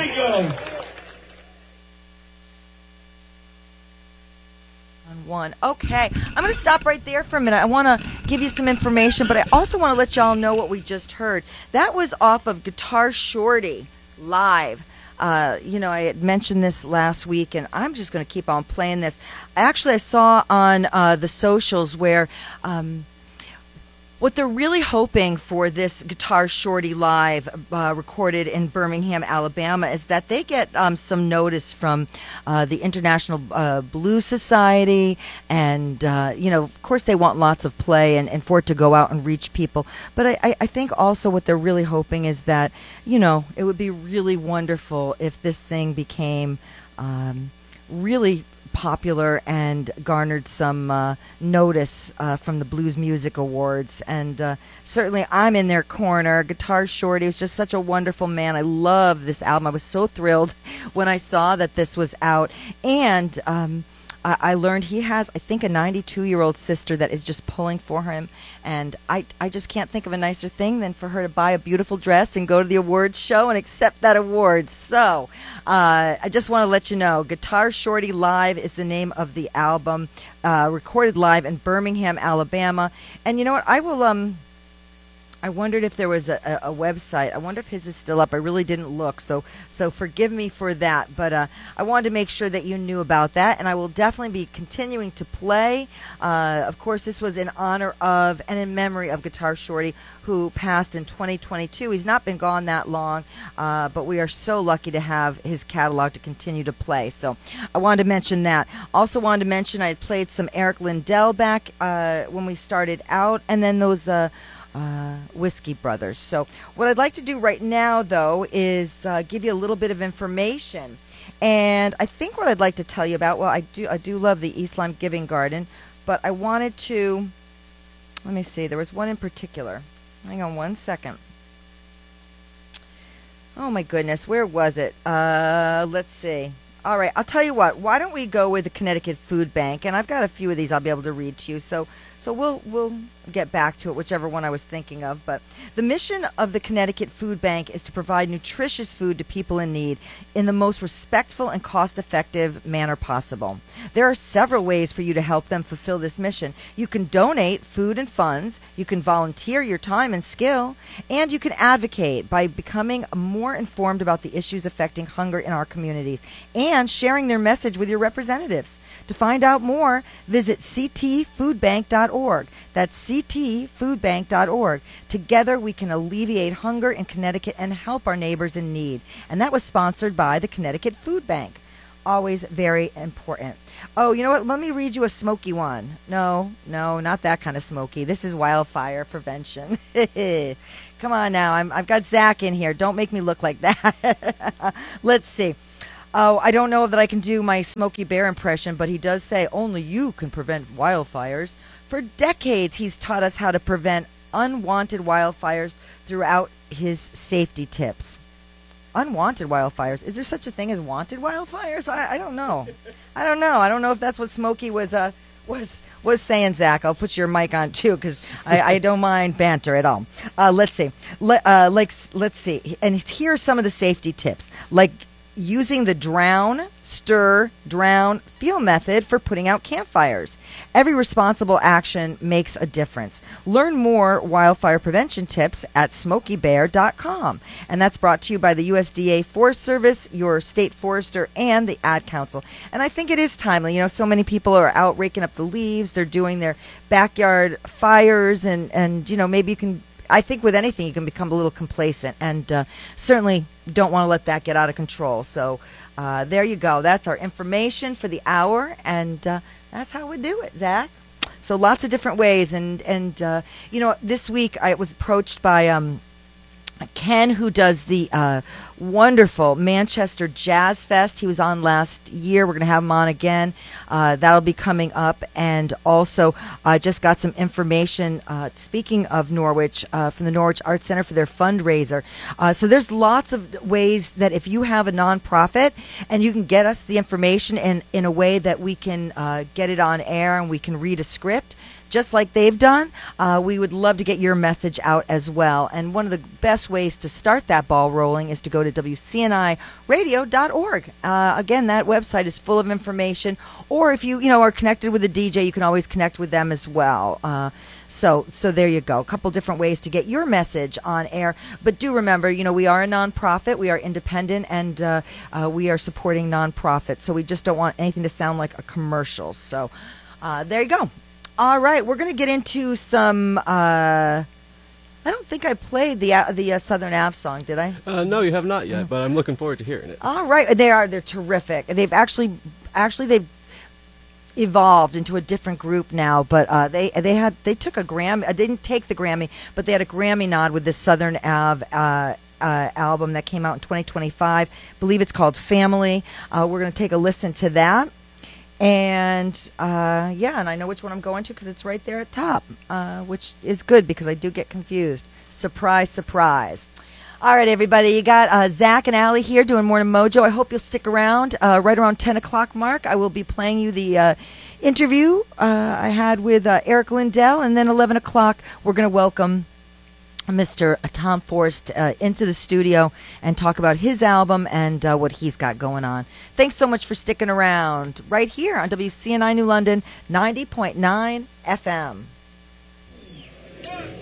we go. One. Okay, I'm going to stop right there for a minute. I want to give you some information, but I also want to let y'all know what we just heard. That was off of Guitar Shorty live. I had mentioned this last week, and I'm just going to keep on playing this. Actually, I saw on the socials where what they're really hoping for this Guitar Shorty live recorded in Birmingham, Alabama, is that they get some notice from the International Blues Society, and of course they want lots of play and for it to go out and reach people. But I think also what they're really hoping is that it would be really wonderful if this thing became really popular and garnered some notice from the Blues Music Awards, and certainly I'm in their corner. Guitar Shorty was just such a wonderful man. I love this album. I was so thrilled when I saw that this was out, and I learned he has, I think, a 92-year-old sister that is just pulling for him, and I just can't think of a nicer thing than for her to buy a beautiful dress and go to the awards show and accept that award. So I just want to let you know, Guitar Shorty Live is the name of the album, recorded live in Birmingham, Alabama. And you know what? I wondered if there was a website. I wonder if his is still up. I really didn't look, so forgive me for that. But I wanted to make sure that you knew about that, and I will definitely be continuing to play. Of course, this was in honor of and in memory of Guitar Shorty, who passed in 2022. He's not been gone that long, but we are so lucky to have his catalog to continue to play. So I wanted to mention that. Also wanted to mention I had played some Eric Lindell back when we started out, and then those Whiskey Brothers. So what I'd like to do right now, though, is give you a little bit of information. And I think what I'd like to tell you about, well, I do love the East Lyme Giving Garden, but I wanted to, let me see, there was one in particular. Hang on one second. Oh my goodness, where was it? Let's see. All right, I'll tell you what. Why don't we go with the Connecticut Food Bank? And I've got a few of these I'll be able to read to you. So we'll get back to it, whichever one I was thinking of. But the mission of the Connecticut Food Bank is to provide nutritious food to people in need in the most respectful and cost-effective manner possible. There are several ways for you to help them fulfill this mission. You can donate food and funds, you can volunteer your time and skill, and you can advocate by becoming more informed about the issues affecting hunger in our communities and sharing their message with your representatives. To find out more, visit ctfoodbank.org. That's ctfoodbank.org. Together we can alleviate hunger in Connecticut and help our neighbors in need. And that was sponsored by the Connecticut Food Bank. Always very important. Oh, you know what? Let me read you a smoky one. No, not that kind of smoky. This is wildfire prevention. Come on now. I've got Zach in here. Don't make me look like that. Let's see. Oh, I don't know that I can do my Smokey Bear impression, but he does say, only you can prevent wildfires. For decades, he's taught us how to prevent unwanted wildfires throughout his safety tips. Unwanted wildfires. Is there such a thing as wanted wildfires? I don't know. I don't know if that's what Smokey was saying, Zach. I'll put your mic on, too, because I don't mind banter at all. Let's see. Let's see. And here are some of the safety tips, like using the drown, stir, drown, feel method for putting out campfires. Every responsible action makes a difference. Learn more wildfire prevention tips at SmokeyBear.com. And that's brought to you by the USDA Forest Service, your state forester, and the Ad Council. And I think it is timely. You know, so many people are out raking up the leaves. They're doing their backyard fires, and you know, maybe you can, I think with anything you can become a little complacent, and certainly don't want to let that get out of control. So there you go. That's our information for the hour, and that's how we do it, Zach. So lots of different ways, and you know, this week I was approached by Ken, who does the wonderful Manchester Jazz Fest. He was on last year. We're going to have him on again. That'll be coming up. And also, I just got some information, speaking of Norwich, from the Norwich Arts Center for their fundraiser. So there's lots of ways that if you have a nonprofit and you can get us the information in a way that we can get it on air and we can read a script, just like they've done, we would love to get your message out as well. And one of the best ways to start that ball rolling is to go to WCNIradio.org. Again, that website is full of information. Or if you are connected with a DJ, you can always connect with them as well. So there you go. A couple different ways to get your message on air. But do remember, we are a nonprofit. We are independent, and we are supporting nonprofits. So we just don't want anything to sound like a commercial. So there you go. All right, we're going to get into some. I don't think I played the Southern Ave song, did I? No, you have not yet, but I'm looking forward to hearing it. All right, they're terrific. They've actually they've evolved into a different group now, but they took a Grammy. They didn't take the Grammy, but they had a Grammy nod with this Southern Ave album that came out in 2025. I believe it's called Family. We're going to take a listen to that. And and I know which one I'm going to because it's right there at top, which is good because I do get confused. Surprise, surprise. All right, everybody, you got Zach and Allie here doing Morning Mojo. I hope you'll stick around. Right around 10 o'clock mark, I will be playing you the interview I had with Eric Lindell, and then 11 o'clock, we're going to welcome Mr. Tom Forrest into the studio and talk about his album and what he's got going on. Thanks so much for sticking around right here on WCNI New London 90.9 FM.